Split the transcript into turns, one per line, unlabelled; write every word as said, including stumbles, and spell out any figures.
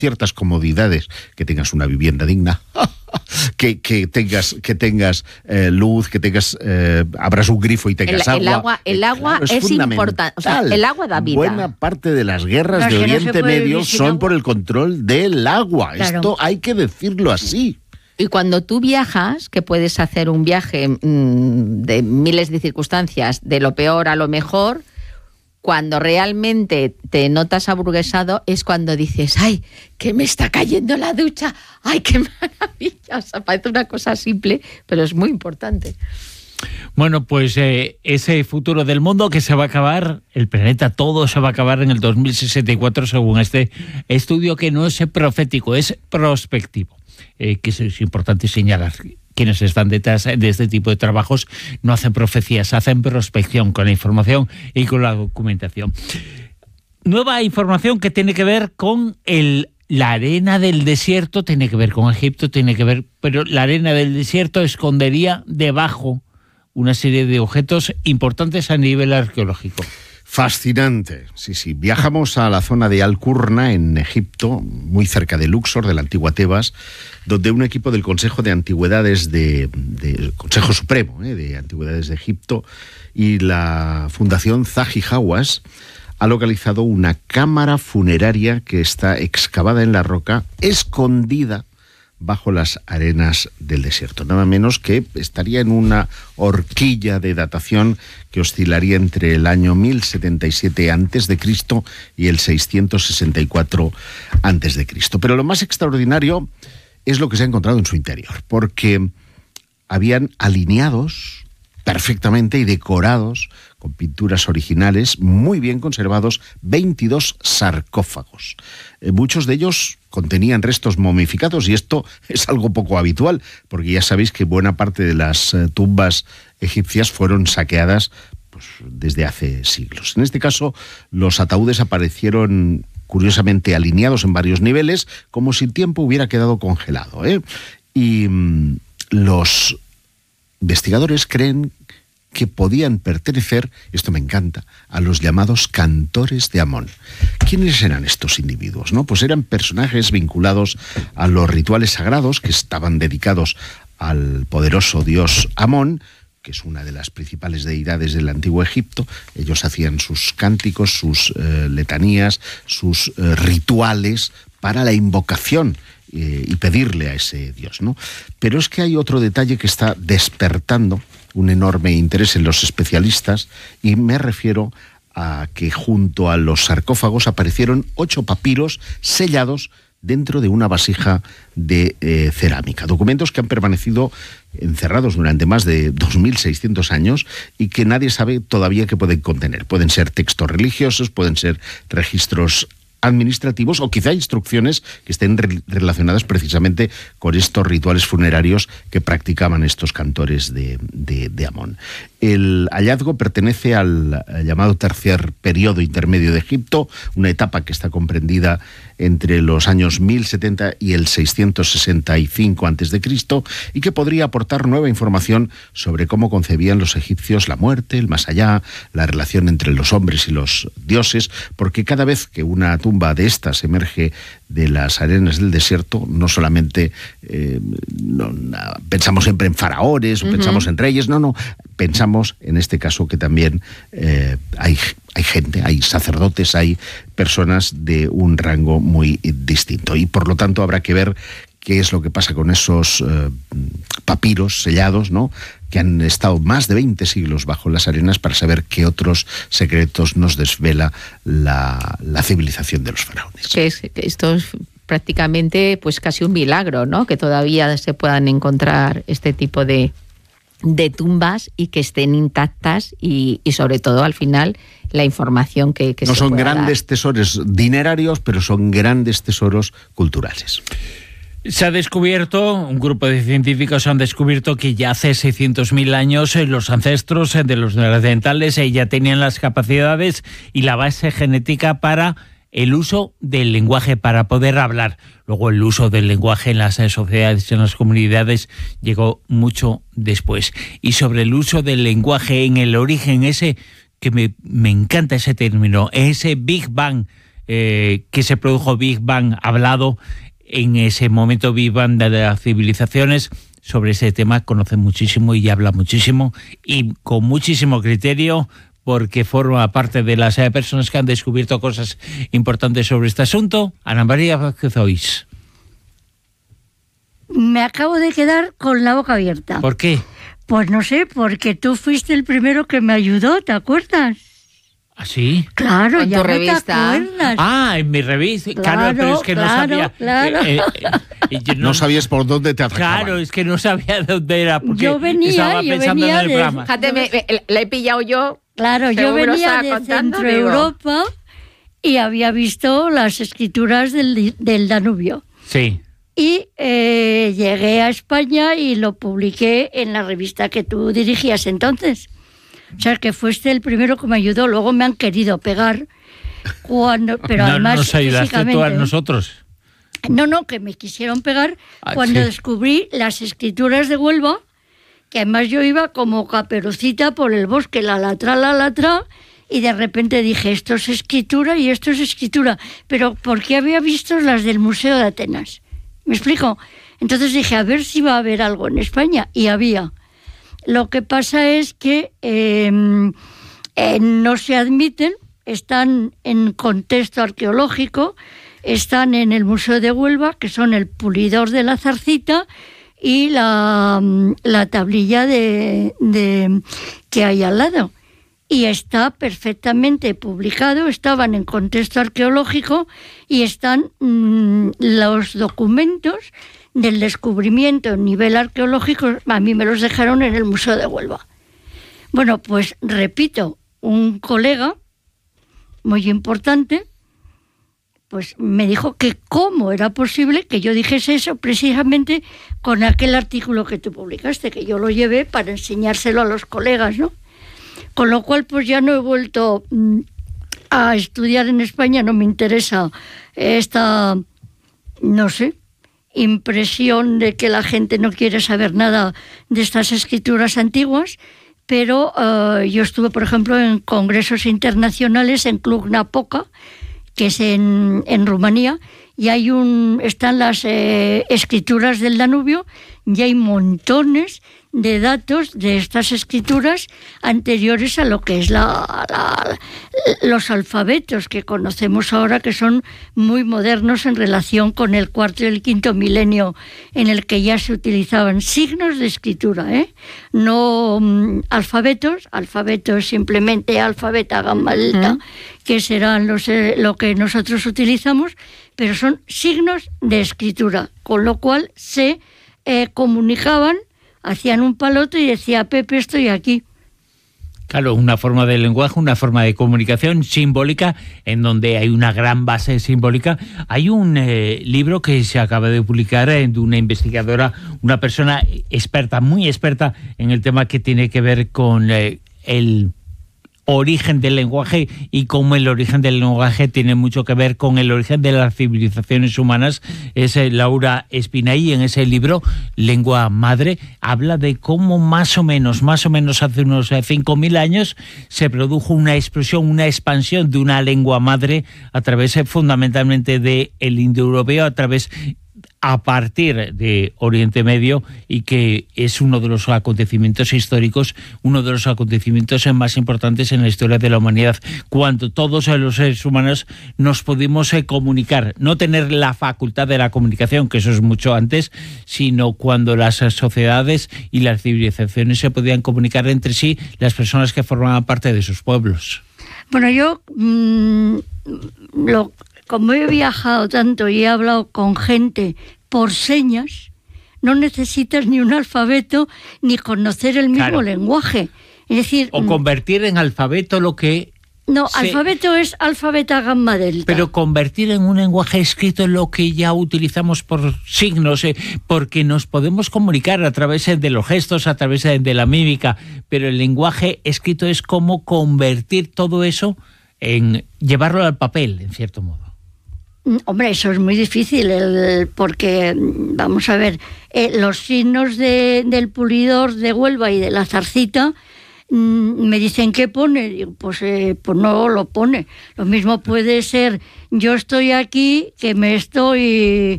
ciertas comodidades, que tengas una vivienda digna, que, que tengas, que tengas eh, luz, que tengas, eh, abras un grifo y tengas
el, el
agua.
agua. El agua
claro,
es, es importante, o sea, el agua da vida.
Buena parte de las guerras
no,
de
si
Oriente
no
Medio son
agua.
por el control del agua.
Claro.
Esto hay que decirlo así.
Y cuando tú viajas, que puedes hacer un viaje mmm, de miles de circunstancias, de lo peor a lo mejor, cuando realmente te notas aburguesado es cuando dices, ¡ay, que me está cayendo la ducha! ¡Ay, qué maravilla! O sea, parece una cosa simple, pero es muy importante.
Bueno, pues eh, ese futuro del mundo que se va a acabar, el planeta todo se va a acabar en el dos mil sesenta y cuatro, según este estudio, que no es profético, es prospectivo. Eh, que es importante señalar. Quienes están detrás de este tipo de trabajos no hacen profecías, hacen prospección con la información y con la documentación. Nueva información que tiene que ver con el, la arena del desierto, tiene que ver con Egipto, tiene que ver, pero la arena del desierto escondería debajo una serie de objetos importantes a nivel arqueológico.
Fascinante, sí, sí. Viajamos a la zona de Al-Qurna, en Egipto, muy cerca de Luxor, de la antigua Tebas, donde un equipo del Consejo de Antigüedades de, de Consejo Supremo eh, de Antigüedades de Egipto y la Fundación Zahi Hawass ha localizado una cámara funeraria que está excavada en la roca, escondida bajo las arenas del desierto. Nada menos que estaría en una horquilla de datación que oscilaría entre el año mil setenta y siete antes de Cristo y el seiscientos sesenta y cuatro antes de Cristo. Pero lo más extraordinario es lo que se ha encontrado en su interior, porque habían alineados perfectamente y decorados con pinturas originales, muy bien conservados, veintidós sarcófagos. Eh, muchos de ellos contenían restos momificados, y esto es algo poco habitual, porque ya sabéis que buena parte de las eh, tumbas egipcias fueron saqueadas pues, desde hace siglos. En este caso, los ataúdes aparecieron curiosamente alineados en varios niveles, como si el tiempo hubiera quedado congelado, ¿eh? Y mmm, los investigadores creen que podían pertenecer, esto me encanta, a los llamados cantores de Amón. ¿Quiénes eran estos individuos? ¿No? Pues eran personajes vinculados a los rituales sagrados que estaban dedicados al poderoso dios Amón, que es una de las principales deidades del antiguo Egipto. Ellos hacían sus cánticos, sus eh, letanías, sus eh, rituales para la invocación eh, y pedirle a ese dios, ¿no? Pero es que hay otro detalle que está despertando un enorme interés en los especialistas, y me refiero a que junto a los sarcófagos aparecieron ocho papiros sellados dentro de una vasija de eh, cerámica. Documentos que han permanecido encerrados durante más de dos mil seiscientos años y que nadie sabe todavía qué pueden contener. Pueden ser textos religiosos, pueden ser registros administrativos o quizá instrucciones que estén re- relacionadas precisamente con estos rituales funerarios que practicaban estos cantores de, de, de Amón. El hallazgo pertenece al llamado tercer periodo intermedio de Egipto, una etapa que está comprendida entre los años mil setenta y el seiscientos sesenta y cinco antes de Cristo, y que podría aportar nueva información sobre cómo concebían los egipcios la muerte, el más allá, la relación entre los hombres y los dioses, porque cada vez que una tumba de estas emerge de las arenas del desierto, no solamente eh, no, pensamos siempre en faraones o uh-huh. pensamos en reyes, no, no, pensamos en este caso que también eh, hay, hay gente, hay sacerdotes, hay personas de un rango muy distinto, y por lo tanto habrá que ver qué es lo que pasa con esos eh, papiros sellados, ¿no?, que han estado más de veinte siglos bajo las arenas, para saber qué otros secretos nos desvela la, la civilización de los faraones.
Que es, que esto es prácticamente pues casi un milagro, ¿no?, que todavía se puedan encontrar este tipo de, de tumbas y que estén intactas, y, y sobre todo al final la información que, que
no
se
son
pueda
grandes
dar.
tesoros dinerarios, pero son grandes tesoros culturales.
Se ha descubierto, un grupo de científicos han descubierto que ya hace seiscientos mil años los ancestros de los neandertales ya tenían las capacidades y la base genética para el uso del lenguaje, para poder hablar. Luego el uso del lenguaje en las sociedades, en las comunidades, llegó mucho después. Y sobre el uso del lenguaje en el origen ese, que me, me encanta ese término, ese Big Bang, eh, que se produjo Big Bang hablado, en ese momento Big Bang de las civilizaciones. Sobre ese tema conoce muchísimo y habla muchísimo y con muchísimo criterio, porque forma parte de las personas que han descubierto cosas importantes sobre este asunto. Ana María Vázquez Oís.
Me acabo de quedar con la boca abierta.
¿Por qué?
Pues no sé, porque tú fuiste el primero que me ayudó, ¿te acuerdas?
¿Ah, sí?
Claro,
¿Con
ya
tu
no
revista?
te acuerdas.
Ah, en mi revista. Claro,
Claro,
pero es que
claro,
no sabía.
claro.
eh, eh, eh, yo
No sabías por dónde te atacaban.
Claro, es que no sabía dónde era, porque
Yo venía,
estaba
yo
pensando
venía
en el
de-
programa.
Fíjate, me- me- la he pillado yo.
Claro, yo
Seguro
venía
estaba
de
contando,
Centro
digo.
Europa y había visto las escrituras del, del Danubio.
Sí.
Y eh, llegué a España y lo publiqué en la revista que tú dirigías entonces. O sea, que fuiste el primero que me ayudó. Luego me han querido pegar cuando, pero
no
además
nos ayudaste tú a
físicamente.
nosotros.
No, no, que me quisieron pegar
Ah,
cuando
sí.
descubrí las escrituras de Huelva, que además yo iba como Caperucita por el bosque, la latra, la latra, y de repente dije, esto es escritura y esto es escritura. Pero ¿por qué había visto las del Museo de Atenas? ¿Me explico? Entonces dije, a ver si va a haber algo en España, y había. Lo que pasa es que eh, eh, no se admiten, están en contexto arqueológico, están en el Museo de Huelva, que son el Pulidor de la Zarcita y la, la tablilla de, de, que hay al lado. Y está perfectamente publicado, estaban en contexto arqueológico y están mmm, los documentos del descubrimiento a nivel arqueológico, a mí me los dejaron en el Museo de Huelva. Bueno, pues repito, un colega muy importante pues me dijo que cómo era posible que yo dijese eso precisamente con aquel artículo que tú publicaste, que yo lo llevé para enseñárselo a los colegas, ¿no? Con lo cual pues ya no he vuelto mm, a estudiar en España, no me interesa esta, no sé, impresión de que la gente no quiere saber nada de estas escrituras antiguas, pero uh, yo estuve, por ejemplo, en congresos internacionales en Cluj-Napoca, que es en, en Rumanía, y hay un, están las eh, escrituras del Danubio, y hay montones de datos de estas escrituras anteriores a lo que es la, la, los alfabetos que conocemos ahora, que son muy modernos en relación con el cuarto y el quinto milenio, en el que ya se utilizaban signos de escritura, ¿eh? No um, alfabetos, alfabeto es simplemente alfa, beta, gamma, delta, uh-huh. que serán los, eh, lo que nosotros utilizamos, pero son signos de escritura, con lo cual se eh, comunicaban, hacían un palote y decía, Pepe, estoy aquí.
Claro, una forma de lenguaje, una forma de comunicación simbólica, en donde hay una gran base simbólica. Hay un eh, libro que se acaba de publicar eh, de una investigadora, una persona experta, muy experta en el tema que tiene que ver con eh, el origen del lenguaje, y cómo el origen del lenguaje tiene mucho que ver con el origen de las civilizaciones humanas. Es eh, Laura Espinaí, en ese libro Lengua Madre, habla de cómo más o menos, más o menos hace unos eh, cinco mil años se produjo una explosión, una expansión de una lengua madre a través eh, fundamentalmente del indoeuropeo, a través a partir de Oriente Medio, y que es uno de los acontecimientos históricos, uno de los acontecimientos más importantes en la historia de la humanidad, cuando todos los seres humanos nos pudimos comunicar, no tener la facultad de la comunicación, que eso es mucho antes, sino cuando las sociedades y las civilizaciones se podían comunicar entre sí, las personas que formaban parte de sus pueblos.
Bueno, yo mmm, lo como he viajado tanto y he hablado con gente por señas, no necesitas ni un alfabeto ni conocer el mismo claro. lenguaje. Es decir,
o convertir en alfabeto lo que...
No,
se...
alfabeto es alfa, beta, gamma, delta.
Pero convertir en un lenguaje escrito lo que ya utilizamos por signos, eh, porque nos podemos comunicar a través de los gestos, a través de la mímica, pero el lenguaje escrito es como convertir todo eso en llevarlo al papel, en cierto modo.
Hombre, eso es muy difícil, el, porque, vamos a ver, eh, los signos de, del Pulidor de Huelva y de la Zarcita mm, me dicen ¿qué pone? Digo, pues, eh, pues no lo pone. Lo mismo puede ser yo estoy aquí que me estoy